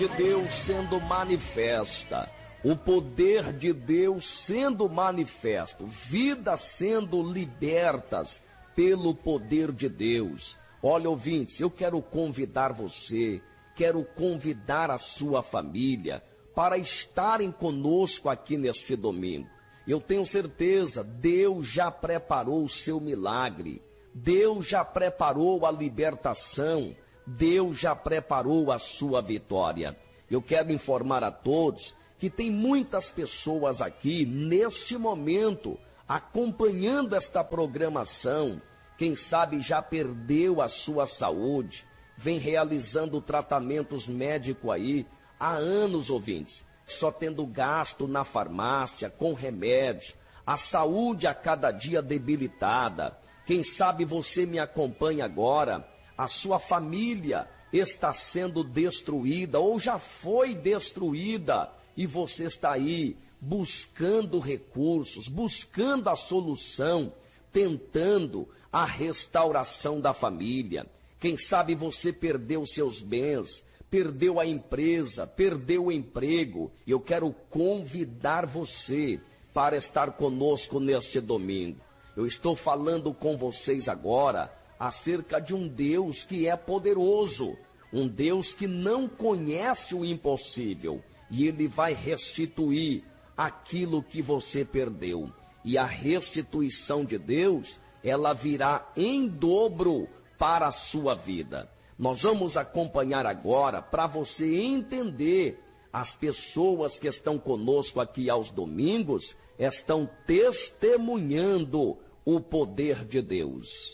de Deus sendo manifesta, o poder de Deus sendo manifesto, vidas sendo libertas pelo poder de Deus. Olha, ouvintes, eu quero convidar você, quero convidar a sua família para estarem conosco aqui neste domingo. Eu tenho certeza, Deus já preparou o seu milagre, Deus já preparou a libertação, Deus já preparou a sua vitória. Eu quero informar a todos que tem muitas pessoas aqui, neste momento, acompanhando esta programação. Quem sabe já perdeu a sua saúde, vem realizando tratamentos médicos aí há anos, ouvintes, só tendo gasto na farmácia, com remédios, a saúde a cada dia debilitada. Quem sabe você me acompanha agora, a sua família está sendo destruída ou já foi destruída e você está aí buscando recursos, buscando a solução, tentando a restauração da família. Quem sabe você perdeu seus bens, perdeu a empresa, perdeu o emprego. Eu quero convidar você para estar conosco neste domingo. Eu estou falando com vocês agora acerca de um Deus que é poderoso, um Deus que não conhece o impossível, e Ele vai restituir aquilo que você perdeu. E a restituição de Deus, ela virá em dobro para a sua vida. Nós vamos acompanhar agora para você entender. As pessoas que estão conosco aqui aos domingos estão testemunhando o poder de Deus.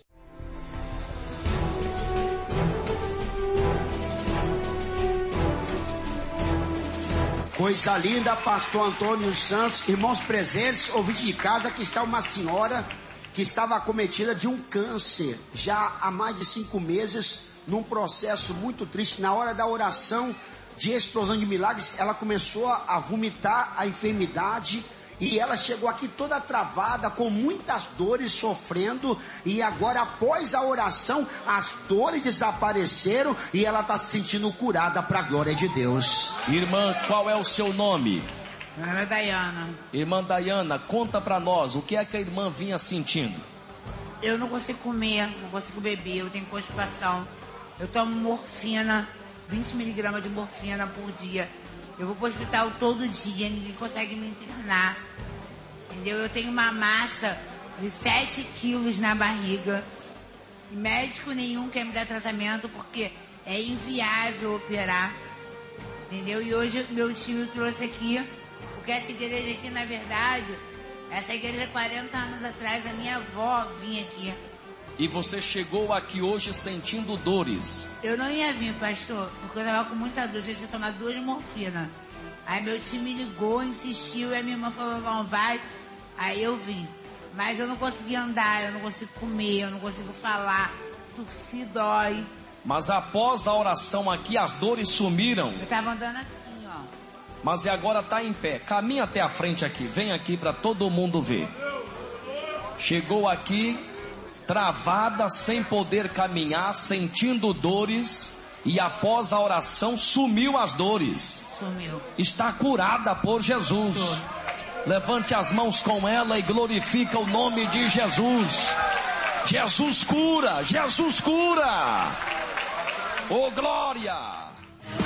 Coisa linda, pastor Antônio Santos, irmãos presentes, ouvinte de casa, que está uma senhora que estava acometida de um câncer, já há mais de 5 meses, num processo muito triste. Na hora da oração de explosão de milagres, ela começou a vomitar a enfermidade, e ela chegou aqui toda travada, com muitas dores, sofrendo, e agora após a oração, as dores desapareceram, e ela está se sentindo curada para a glória de Deus. Irmã, qual é o seu nome? Meu nome é Dayana. Irmã Dayana, conta para nós, o que é que a irmã vinha sentindo? Eu não consigo comer, não consigo beber, eu tenho constipação. Eu tomo morfina, 20 miligramas de morfina por dia. Eu vou para o hospital todo dia, ninguém consegue me internar. Entendeu? Eu tenho uma massa de 7 quilos na barriga. E médico nenhum quer me dar tratamento porque é inviável operar. Entendeu? E hoje meu tio trouxe aqui, porque essa igreja aqui, na verdade, essa igreja 40 anos atrás, a minha avó vinha aqui. E você chegou aqui hoje sentindo dores? Eu não ia vir, pastor, porque eu estava com muita dor, eu tinha que tomar 2 morfina. Aí meu tio me ligou, insistiu, e a minha irmã falou, não, vai. Aí eu vim. Mas eu não consegui andar, eu não consigo comer, eu não consigo falar, tossir dói. Mas após a oração aqui, as dores sumiram? Eu estava andando assim, ó. Mas e agora está em pé, caminha até a frente aqui, vem aqui para todo mundo ver. Chegou aqui, travada, sem poder caminhar, sentindo dores, e após a oração sumiu as dores. Sumiu. Está curada por Jesus. Levante as mãos com ela e glorifica o nome de Jesus. Jesus cura, Jesus cura. Oh glória!